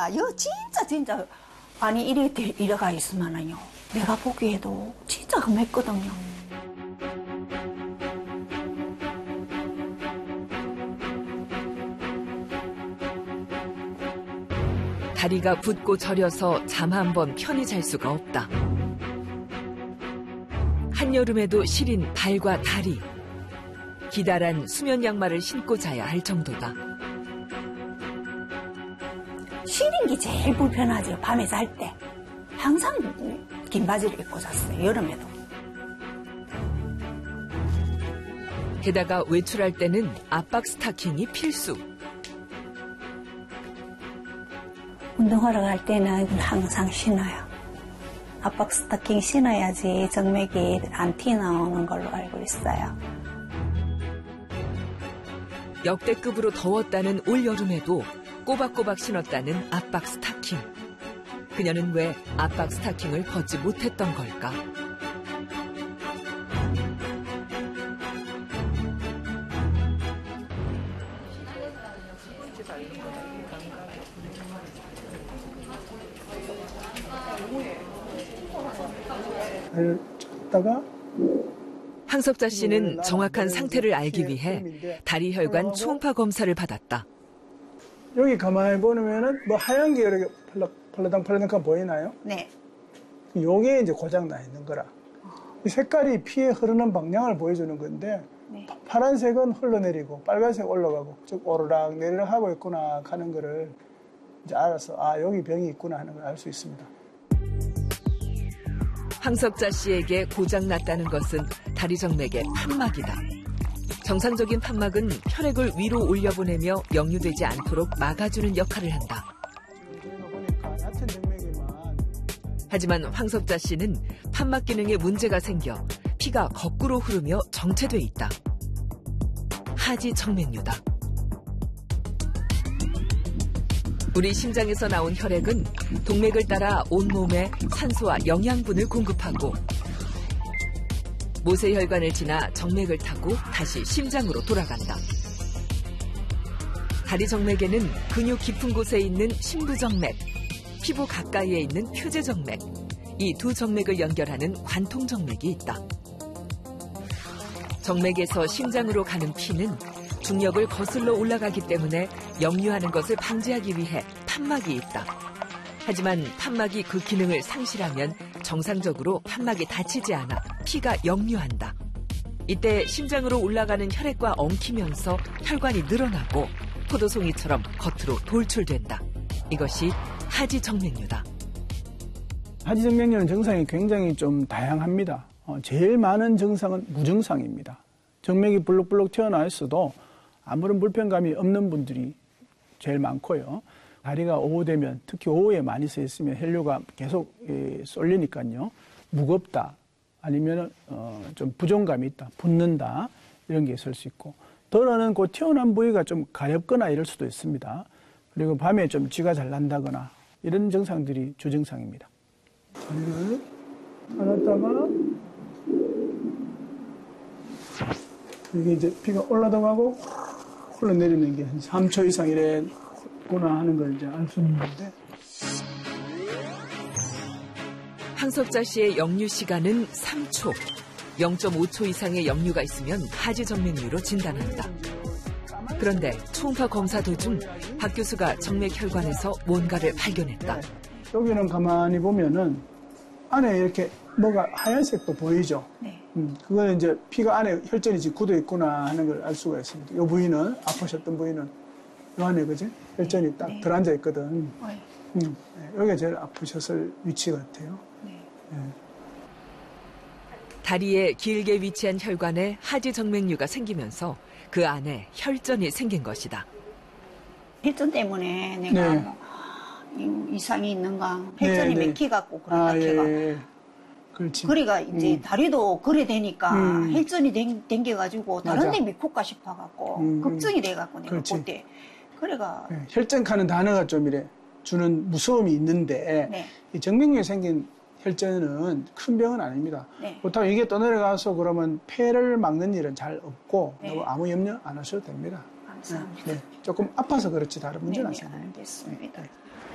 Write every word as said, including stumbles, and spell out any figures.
아, 이거 진짜 진짜 아니 이래 이래가 있으면은요. 내가 보기에도 진짜 험했거든요. 다리가 붓고 저려서 잠 한 번 편히 잘 수가 없다. 한여름에도 시린 발과 다리. 기다란 수면 양말을 신고 자야 할 정도다. 시린 게 제일 불편하죠. 밤에 잘 때. 항상 긴 바지를 입고 잤어요. 여름에도. 게다가 외출할 때는 압박 스타킹이 필수. 운동하러 갈 때는 항상 신어요. 압박 스타킹 신어야지 정맥이 안 튀어나오는 걸로 알고 있어요. 역대급으로 더웠다는 올여름에도 꼬박꼬박 신었다는 압박 스타킹. 그녀는 왜 압박 스타킹을 벗지 못했던 걸까? 다가 황석자 씨는 정확한 상태를 알기 위해 다리 혈관 초음파 검사를 받았다. 여기 가만히 보면은 뭐 하얀 게 이렇게 펄럭펄럭 보이나요? 네. 요게 이제 고장 나 있는 거라. 이 색깔이 피에 흐르는 방향을 보여주는 건데 네. 파란색은 흘러내리고 빨간색 올라가고 쭉 오르락 내리락 하고 있구나 하는 거를 이제 알아서 아 여기 병이 있구나 하는 걸 알 수 있습니다. 황석자 씨에게 고장났다는 것은 다리 정맥의 판막이다. 정상적인 판막은 혈액을 위로 올려보내며 역류되지 않도록 막아주는 역할을 한다. 하지만 황석자 씨는 판막 기능에 문제가 생겨 피가 거꾸로 흐르며 정체돼 있다. 하지 정맥류다. 우리 심장에서 나온 혈액은 동맥을 따라 온몸에 산소와 영양분을 공급하고 모세혈관을 지나 정맥을 타고 다시 심장으로 돌아간다. 다리 정맥에는 근육 깊은 곳에 있는 심부정맥, 피부 가까이에 있는 표제정맥, 이 두 정맥을 연결하는 관통정맥이 있다. 정맥에서 심장으로 가는 피는 중력을 거슬러 올라가기 때문에 역류하는 것을 방지하기 위해 판막이 있다. 하지만 판막이 그 기능을 상실하면 정상적으로 판막이 닫히지 않아 피가 역류한다. 이때 심장으로 올라가는 혈액과 엉키면서 혈관이 늘어나고 포도송이처럼 겉으로 돌출된다. 이것이 하지정맥류다. 하지정맥류는 증상이 굉장히 좀 다양합니다. 어, 제일 많은 증상은 무증상입니다. 정맥이 불룩불룩 튀어나와 있어도 아무런 불편감이 없는 분들이 제일 많고요. 다리가 오후되면 특히 오후에 많이 서 있으면 혈류가 계속 예, 쏠리니까요. 무겁다 아니면 어, 좀 부종감이 있다, 붓는다 이런 게 있을 수 있고 덜어는 그 튀어나온 부위가 좀 가렵거나 이럴 수도 있습니다. 그리고 밤에 좀 쥐가 잘 난다거나 이런 증상들이 주증상입니다. 다리를 안았다가 이게 이제 피가 올라가고 흘러내리는 게 한 삼 초 이상 이래구나 하는 걸 이제 알 수 있는데. 황석자 씨의 역류 시간은 삼 초. 영 점 오 초 이상의 역류가 있으면 하지정맥류로 진단한다. 그런데 초음파 검사 도중 박 교수가 정맥 혈관에서 뭔가를 발견했다. 여기는 가만히 보면은 안에 이렇게 뭐가 하얀색도 보이죠? 네. 음, 그거는 이제 피가 안에 혈전이 지금 굳어 있구나 하는 걸 알 수가 있습니다. 이 부위는 아프셨던 부위는 이 안에 그지? 혈전이 딱 네. 들어앉아 있거든. 네. 음, 네, 여기가 제일 아프셨을 위치 같아요. 네. 네. 다리에 길게 위치한 혈관에 하지정맥류가 생기면서 그 안에 혈전이 생긴 것이다. 혈전 때문에 내가 네. 뭐 이상이 있는가 혈전이 네, 네. 맥히갖고 그런다 아, 걔가. 예. 그렇지. 그러니까 이제 음. 다리도 그래 되니까 음. 혈전이 댕, 댕겨가지고 다른 맞아. 데 미국가 싶어갖고 음, 걱정이 돼갖고 내가 그렇지. 그때 그래가 네, 혈전하는 단어가 좀 이래 주는 무서움이 있는데 네. 이 정맥류에 생긴 혈전은 큰 병은 아닙니다. 네. 보통 이게 떠내려가서 그러면 폐를 막는 일은 잘 없고 네. 너무 아무 염려 안 하셔도 됩니다. 감사합니다. 네, 네. 조금 아파서 그렇지 다른 문제는 네, 네, 없습니다. 알겠습니다.